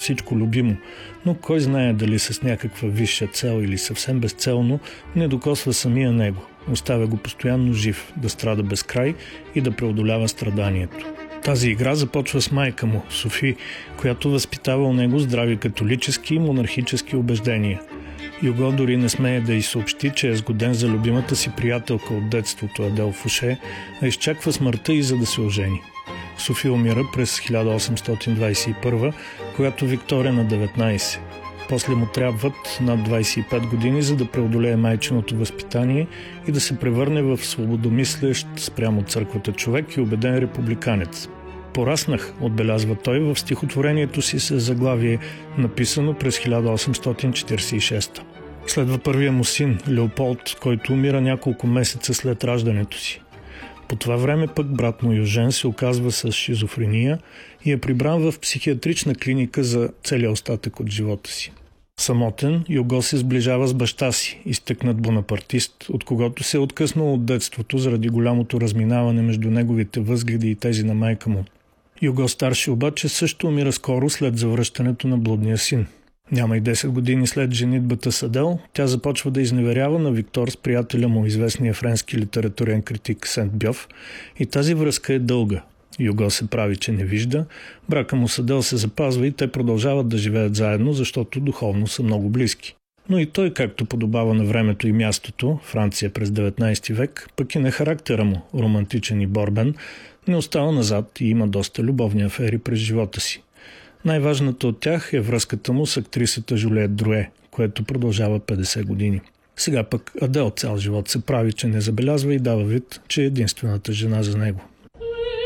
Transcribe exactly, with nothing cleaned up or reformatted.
всичко любимо, но кой знае дали с някаква висша цел или съвсем безцелно не докосва самия него, оставя го постоянно жив, да страда без край и да преодолява страданието. Тази игра започва с майка му, Софи, която възпитава у него здрави католически и монархически убеждения. Юго дори не смее да й съобщи, че е сгоден за любимата си приятелка от детството Адел Фуше, а изчаква смъртта и за да се ожени. Софи умира през хиляда осемстотин двадесет и първа, когато Виктория на деветнадесет. После му трябват над двадесет и пет години, за да преодолее майчиното възпитание и да се превърне в свободомислещ спрямо църквата човек и убеден републиканец. Пораснах, отбелязва той в стихотворението си с заглавие, написано през хиляда осемстотин четиридесет и шеста. Следва първия му син, Леополд, който умира няколко месеца след раждането си. По това време пък брат му Южен се оказва с шизофрения и е прибран в психиатрична клиника за целия остатък от живота си. Самотен, Юго се сближава с баща си, изтъкнат бонапартист, от когото се е откъснал от детството заради голямото разминаване между неговите възгледи и тези на майка му. Юго старши обаче също умира скоро след завръщането на блудния син. Няма и десет години след женитбата с Адел, тя започва да изневерява на Виктор с приятеля му, известния френски литературен критик Сент-Бьов, и тази връзка е дълга. Юго се прави, че не вижда, брака му с Адел се запазва и те продължават да живеят заедно, защото духовно са много близки. Но и той, както подобава на времето и мястото, Франция през деветнадесети век, пък и на характера му, романтичен и борбен, не остава назад и има доста любовни афери през живота си. Най-важната от тях е връзката му с актрисата Жулиет Друе, което продължава петдесет години. Сега пък Адел цял живот се прави, че не забелязва и дава вид, че е единствената жена за него.